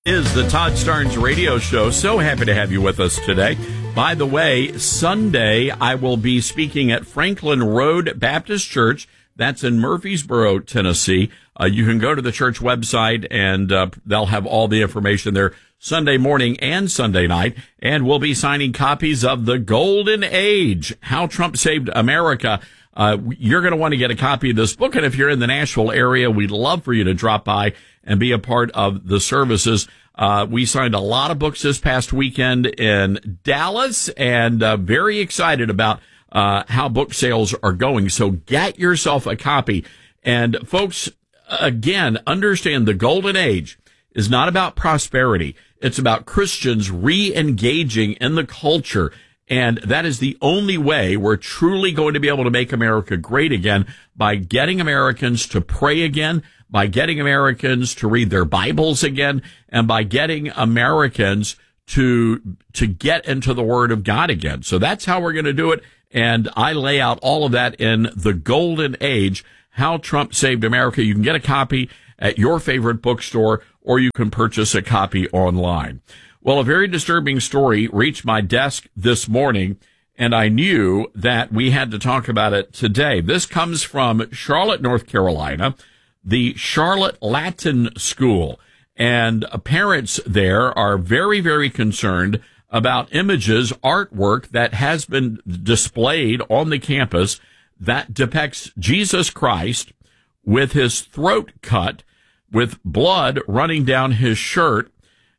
Is the Todd Starnes Radio Show. So happy to have you with us today. By the way, Sunday I will be speaking at Franklin Road Baptist Church. That's in Murfreesboro, Tennessee. You can go to the church website and they'll have all the information there Sunday morning and Sunday night. And we'll be signing copies of The Golden Age, How Trump Saved America. You're going to want to get a copy of this book. And if you're in the Nashville area, we'd love for you to drop by and be a part of the services. We signed a lot of books this past weekend in Dallas and very excited about how book sales are going. So get yourself a copy. And folks, again, understand the Golden Age is not about prosperity. It's about Christians re-engaging in the culture. And that is the only way we're truly going to be able to make America great again, by getting Americans to pray again, by getting Americans to read their Bibles again, and by getting Americans to get into the Word of God again. So that's how we're going to do it. And I lay out all of that in The Golden Age, How Trump Saved America. You can get a copy at your favorite bookstore, or you can purchase a copy online. Well, a very disturbing story reached my desk this morning, and I knew that we had to talk about it today. This comes from Charlotte, North Carolina, the Charlotte Latin School. And parents there are very, very concerned about images, artwork that has been displayed on the campus that depicts Jesus Christ with his throat cut, with blood running down his shirt,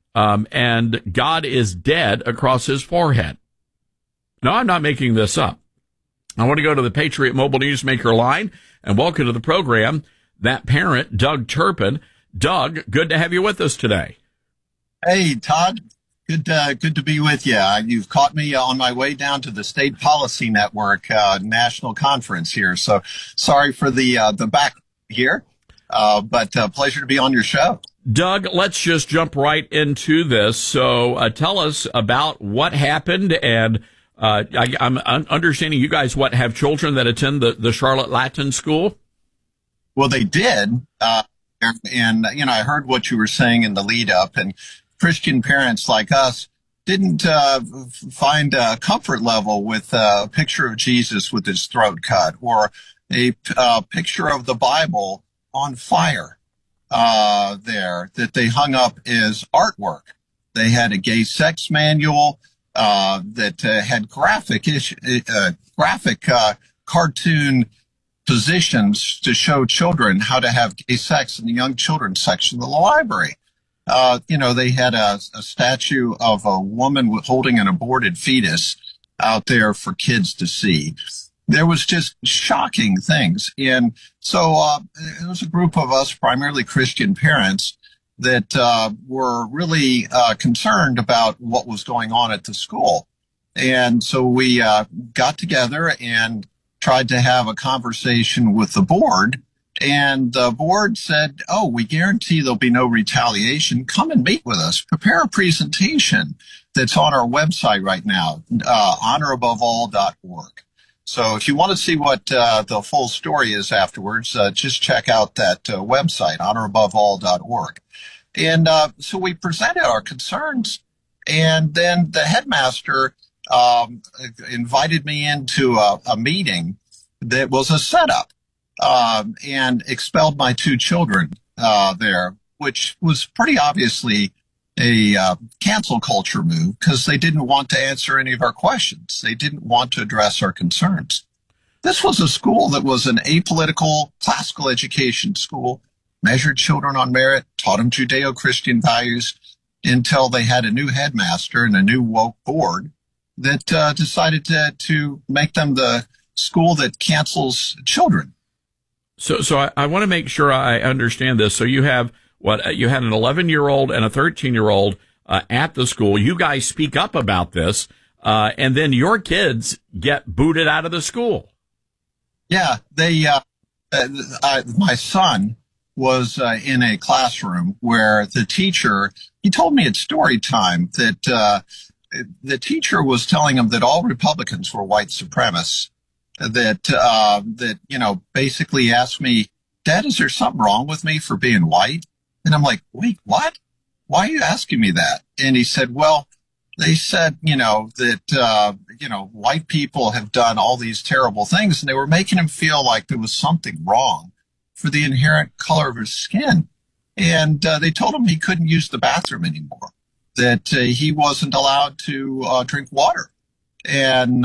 and God is dead across his forehead. Now, I'm not making this up. I want to go to the Patriot Mobile Newsmaker line and welcome to the program that parent, Doug Turpin. Doug, good to have you with us today. Hey, Todd. Good to be with you. You've caught me on my way down to the State Policy Network national conference here. So sorry for the back here, but pleasure to be on your show. Doug, let's just jump right into this. So tell us about what happened. And I'm understanding you guys, have children that attend the Charlotte Latin School? Well, they did. And, I heard what you were saying in the lead up, and Christian parents like us didn't find a comfort level with a picture of Jesus with his throat cut, or a picture of the Bible on fire there that they hung up as artwork. They had a gay sex manual that had graphic cartoon positions to show children how to have gay sex in the young children's section of the library. They had a statue of a woman holding an aborted fetus out there for kids to see. There was just shocking things. And so it was a group of us, primarily Christian parents, that were really concerned about what was going on at the school. And so we got together and tried to have a conversation with the board. And the board said, we guarantee there'll be no retaliation. Come and meet with us. Prepare a presentation that's on our website right now, honoraboveall.org. So if you want to see what the full story is afterwards, just check out that website, honoraboveall.org. And so we presented our concerns, and then the headmaster invited me into a meeting that was a setup, and expelled my two children there, which was pretty obviously a cancel culture move, because they didn't want to answer any of our questions. They didn't want to address our concerns. This was a school that was an apolitical classical education school, measured children on merit, taught them Judeo-Christian values, until they had a new headmaster and a new woke board that decided to make them the school that cancels children. So I want to make sure I understand this. So you have you had an 11-year-old and a 13-year-old at the school. You guys speak up about this, and then your kids get booted out of the school. Yeah, my son was in a classroom where the teacher, he told me at story time that the teacher was telling him that all Republicans were white supremacists. That basically asked me, Dad, is there something wrong with me for being white? And I'm like, wait, what? why are you asking me that? And he said, well, they said, that, white people have done all these terrible things, and they were making him feel like there was something wrong for the inherent color of his skin. And they told him he couldn't use the bathroom anymore, that he wasn't allowed to drink water. And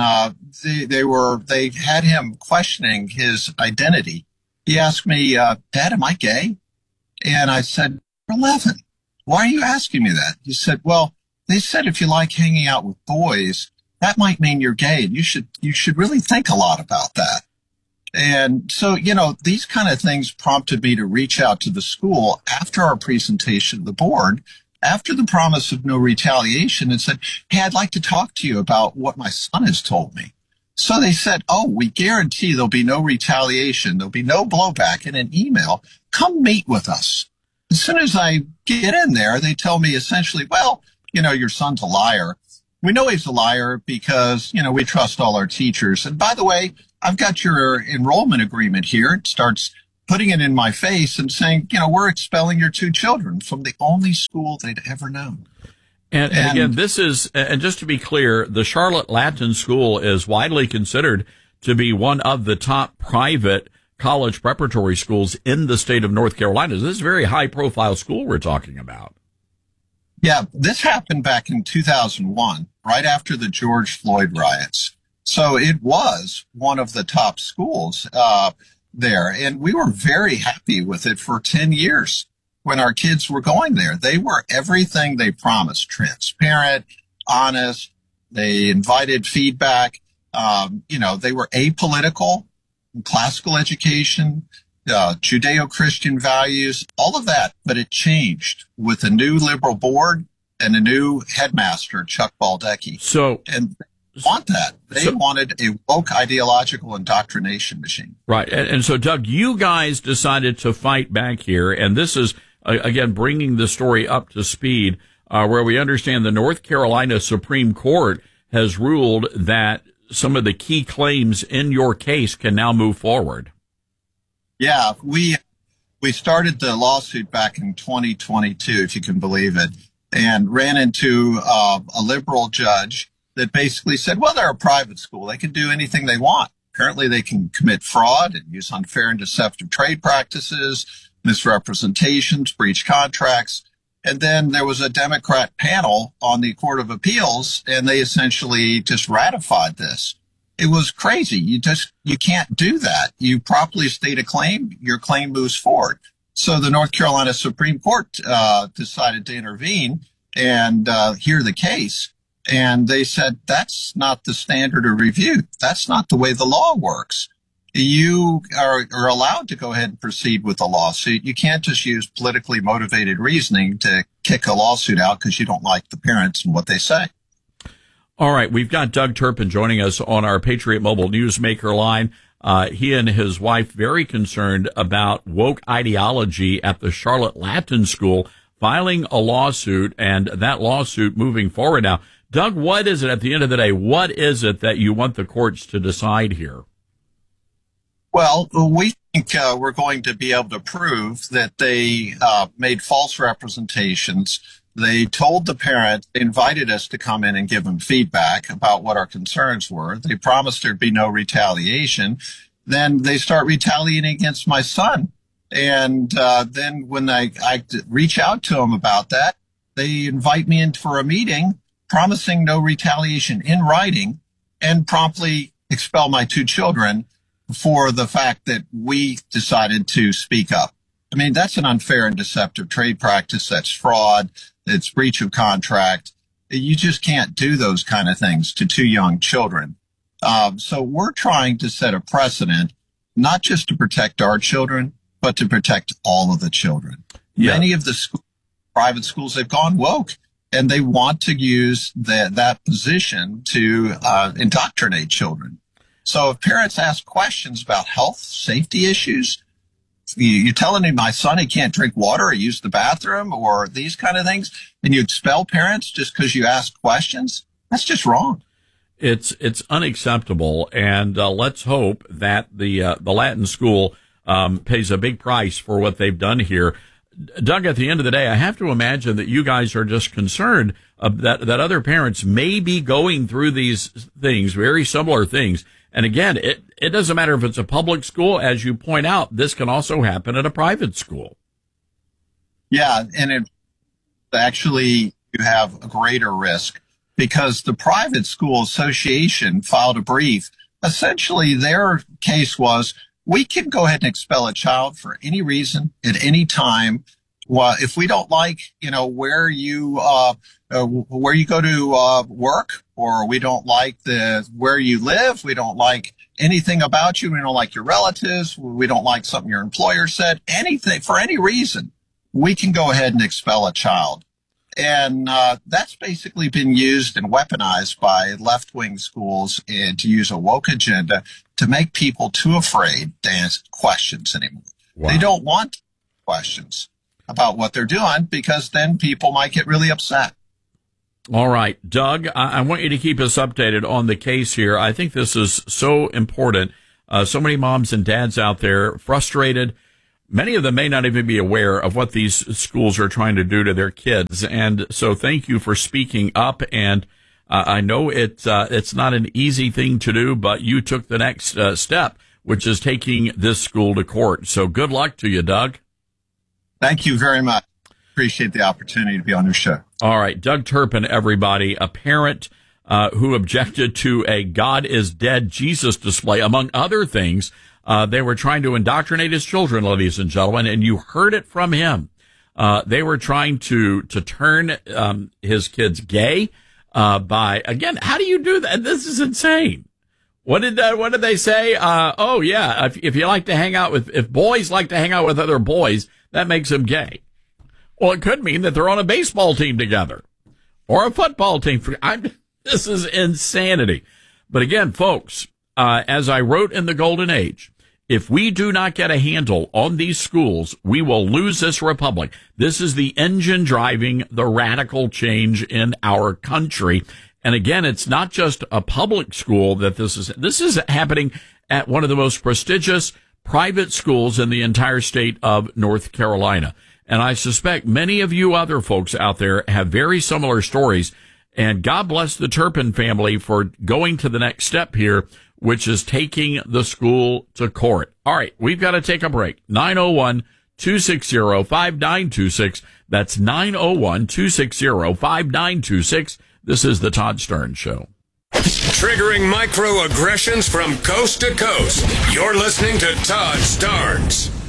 they had him questioning his identity. He asked me, Dad, am I gay? And I said, you're 11. Why are you asking me that? He said, well, they said if you like hanging out with boys, that might mean you're gay, and you should really think a lot about that. And so, these kind of things prompted me to reach out to the school after our presentation to the board, after the promise of no retaliation, and said, hey, I'd like to talk to you about what my son has told me. So they said, oh, we guarantee there'll be no retaliation. There'll be no blowback in an email. Come meet with us. As soon as I get in there, they tell me essentially, well, your son's a liar. We know he's a liar because, we trust all our teachers. And by the way, I've got your enrollment agreement here. It starts putting it in my face and saying, we're expelling your 2 children from the only school they'd ever known. And again, this is, and just to be clear, the Charlotte Latin School is widely considered to be one of the top private college preparatory schools in the state of North Carolina. This is a very high profile school we're talking about. Yeah, this happened back in 2001, right after the George Floyd riots. So it was one of the top schools there. And we were very happy with it for 10 years when our kids were going there. They were everything they promised: transparent, honest. They invited feedback. They were apolitical, classical education, Judeo-Christian values, all of that. But it changed with a new liberal board and a new headmaster, Chuck Baldecki. And they want that. They wanted a woke ideological indoctrination machine. Right. And so, Doug, you guys decided to fight back here. And this is, again, bringing the story up to speed, where we understand the North Carolina Supreme Court has ruled that some of the key claims in your case can now move forward. Yeah, we started the lawsuit back in 2022, if you can believe it, and ran into a liberal judge that basically said, well, they're a private school. They can do anything they want. Apparently they can commit fraud and use unfair and deceptive trade practices, misrepresentations, breach contracts. And then there was a Democrat panel on the Court of Appeals, and they essentially just ratified this. It was crazy. You can't do that. You properly state a claim, your claim moves forward. So the North Carolina Supreme Court decided to intervene and hear the case. And they said, that's not the standard of review. That's not the way the law works. You are allowed to go ahead and proceed with the lawsuit. You can't just use politically motivated reasoning to kick a lawsuit out because you don't like the parents and what they say. All right. We've got Doug Turpin joining us on our Patriot Mobile Newsmaker line. He and his wife very concerned about woke ideology at the Charlotte Latin School, filing a lawsuit, and that lawsuit moving forward now. Doug, what is it at the end of the day? What is it that you want the courts to decide here? Well, we think we're going to be able to prove that they made false representations. They told the parent, they invited us to come in and give them feedback about what our concerns were. They promised there'd be no retaliation. Then they start retaliating against my son. And then when I reach out to them about that, they invite me in for a meeting, promising no retaliation in writing, and promptly expel my 2 children for the fact that we decided to speak up. I mean, that's an unfair and deceptive trade practice. That's fraud. It's breach of contract. You just can't do those kind of things to 2 young children. So we're trying to set a precedent, not just to protect our children, but to protect all of the children. Yeah. Many of the private schools have gone woke, and they want to use that position to indoctrinate children. So if parents ask questions about health, safety issues, you're telling me my son, he can't drink water or use the bathroom or these kind of things, and you expel parents just because you ask questions, that's just wrong. It's unacceptable, and let's hope that the Latin School pays a big price for what they've done here. Doug, at the end of the day, I have to imagine that you guys are just concerned that other parents may be going through these things, very similar things. And again, it doesn't matter if it's a public school. As you point out, this can also happen at a private school. Yeah, and actually you have a greater risk because the private school association filed a brief. Essentially, their case was, we can go ahead and expel a child for any reason at any time. Well, if we don't like, where you go to work, or we don't like where you live, we don't like anything about you, we don't like your relatives, we don't like something your employer said, anything for any reason, we can go ahead and expel a child. And that's basically been used and weaponized by left-wing schools and to use a woke agenda to make people too afraid to ask questions anymore. Wow. They don't want questions about what they're doing because then people might get really upset. All right, Doug, I want you to keep us updated on the case here. I think this is so important. So many moms and dads out there frustrated. Many of them may not even be aware of what these schools are trying to do to their kids. And so thank you for speaking up. And I know it's not an easy thing to do, but you took the next step, which is taking this school to court. So good luck to you, Doug. Thank you very much. Appreciate the opportunity to be on your show. All right. Doug Turpin, everybody, a parent who objected to a God is Dead Jesus display, among other things. They were trying to indoctrinate his children, ladies and gentlemen, and you heard it from him. They were trying to turn his kids gay by, again, how do you do that? This is insane. What did they say? Oh yeah, if you like to hang out if boys like to hang out with other boys, that makes them gay. Well, it could mean that they're on a baseball team together or a football team. This is insanity. But again, folks, as I wrote in The Golden Age, if we do not get a handle on these schools, we will lose this republic. This is the engine driving the radical change in our country. And again, it's not just a public school that this is happening at one of the most prestigious private schools in the entire state of North Carolina. And I suspect many of you other folks out there have very similar stories. And God bless the Turpin family for going to the next step here, which is taking the school to court. All right, we've got to take a break. 901-260-5926. That's 901-260-5926. This is the Todd Starnes Show. Triggering microaggressions from coast to coast. You're listening to Todd Starnes.